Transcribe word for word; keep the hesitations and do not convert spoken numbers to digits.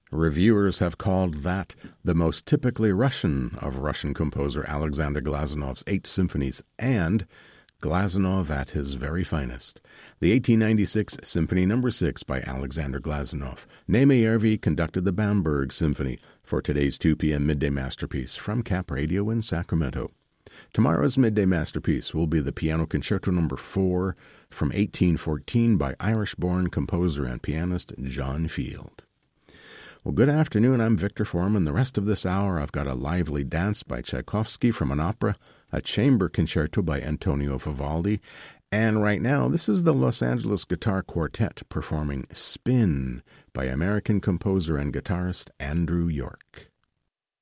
Reviewers have called that the most typically Russian of Russian composer Alexander Glazunov's eight symphonies and Glazunov at his very finest. The eighteen ninety-six Symphony Number six by Alexander Glazunov. Nemejervi conducted the Bamberg Symphony for today's two p.m. Midday Masterpiece from Cap Radio in Sacramento. Tomorrow's Midday Masterpiece will be the Piano Concerto Number four from eighteen fourteen by Irish-born composer and pianist John Field. Well, good afternoon. I'm Victor Foreman. The rest of this hour, I've got a lively dance by Tchaikovsky from an opera, a chamber concerto by Antonio Vivaldi, and right now, this is the Los Angeles Guitar Quartet performing Spin by American composer and guitarist Andrew York.